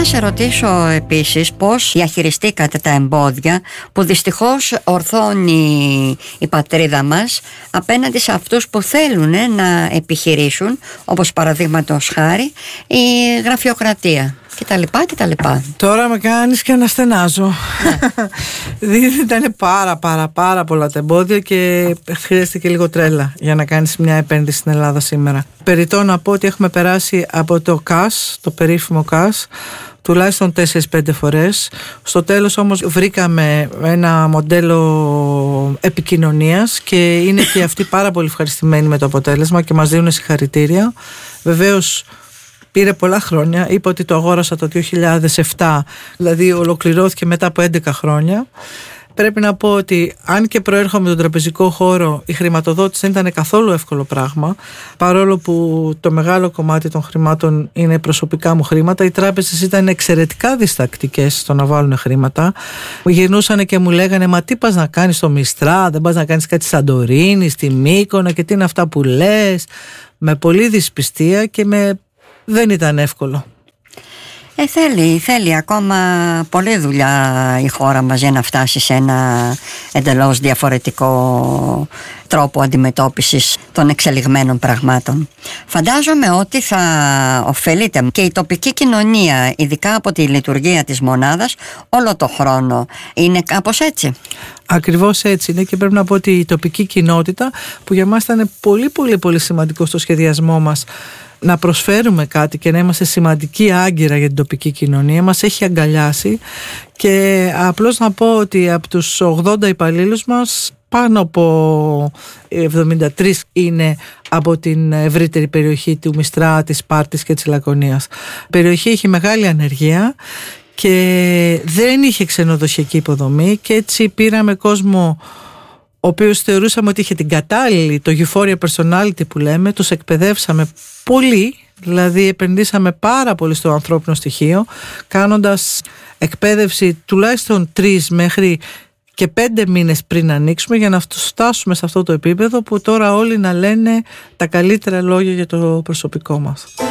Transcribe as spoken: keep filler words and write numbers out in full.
να σε ρωτήσω επίσης πώς διαχειριστήκατε τα εμπόδια που δυστυχώς ορθώνει η πατρίδα μας απέναντι σε αυτούς που θέλουν να επιχειρήσουν, όπως παραδείγματος χάρη η γραφειοκρατία και τα λοιπά και τα λοιπά. Τώρα με κάνεις και αναστενάζω. Ναι. Ήταν πάρα πάρα πάρα πολλά τα εμπόδια και χρειάζεται και λίγο τρέλα για να κάνεις μια επένδυση στην Ελλάδα σήμερα. Περιττό να πω ότι έχουμε περάσει από το ΚΑΣ, το περίφημο ΚΑΣ, τουλάχιστον τέσσερις πέντε φορές. Στο τέλος όμως βρήκαμε ένα μοντέλο επικοινωνίας και είναι και αυτοί πάρα πολύ ευχαριστημένοι με το αποτέλεσμα και μας δίνουν συγχαρητήρια. Βεβαίως πήρε πολλά χρόνια. Είπα ότι το αγόρασα το δύο χιλιάδες επτά, δηλαδή ολοκληρώθηκε μετά από έντεκα χρόνια. Πρέπει να πω ότι αν και προέρχομαι από τον τραπεζικό χώρο, η χρηματοδότηση δεν ήταν καθόλου εύκολο πράγμα. Παρόλο που το μεγάλο κομμάτι των χρημάτων είναι προσωπικά μου χρήματα, οι τράπεζες ήταν εξαιρετικά διστακτικές στο να βάλουν χρήματα. Μου γυρνούσαν και μου λέγανε, μα τι πας να κάνεις στο Μιστρά, δεν πας να κάνεις κάτι Σαντορίνη, στη Μύκονα και τι είναι αυτά που λες. Με πολύ δυσπιστία και με... δεν ήταν εύκολο. Ε, θέλει, θέλει ακόμα πολλή δουλειά η χώρα μας για να φτάσει σε ένα εντελώς διαφορετικό τρόπο αντιμετώπισης των εξελιγμένων πραγμάτων. Φαντάζομαι ότι θα ωφελείται και η τοπική κοινωνία, ειδικά από τη λειτουργία της μονάδας, όλο το χρόνο. Είναι κάπως έτσι? Ακριβώς έτσι είναι και πρέπει να πω ότι η τοπική κοινότητα, που για μας ήταν πολύ πολύ πολύ σημαντικό στο σχεδιασμό μας, να προσφέρουμε κάτι και να είμαστε σημαντική άγκυρα για την τοπική κοινωνία, μας έχει αγκαλιάσει. Και απλώς να πω ότι από τους ογδόντα υπαλλήλους μας, πάνω από εβδομήντα τρία είναι από την ευρύτερη περιοχή του Μιστρά, της Σπάρτης και της Λακωνίας. Η περιοχή έχει μεγάλη ανεργία και δεν είχε ξενοδοχειακή υποδομή και έτσι πήραμε κόσμο ο οποίος θεωρούσαμε ότι είχε την κατάλληλη, το euphoria personality που λέμε, τους εκπαιδεύσαμε πολύ, δηλαδή επενδύσαμε πάρα πολύ στο ανθρώπινο στοιχείο, κάνοντας εκπαίδευση τουλάχιστον τρεις μέχρι και πέντε μήνες πριν ανοίξουμε, για να φτάσουμε σε αυτό το επίπεδο που τώρα όλοι να λένε τα καλύτερα λόγια για το προσωπικό μας.